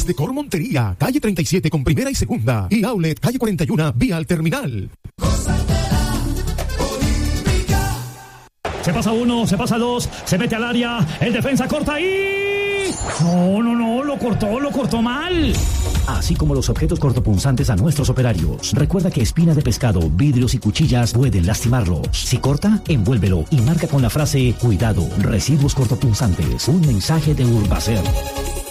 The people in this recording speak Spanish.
Tiendas de Montería, calle 37 con primera y segunda. Y Outlet, calle 41, vía al terminal. Se pasa uno, se pasa dos, se mete al área, el defensa corta y... No, lo cortó mal. Así como los objetos cortopunzantes a nuestros operarios. Recuerda que espina de pescado, vidrios y cuchillas pueden lastimarlos. Si corta, envuélvelo y marca con la frase: cuidado, residuos cortopunzantes. Un mensaje de Urbacer.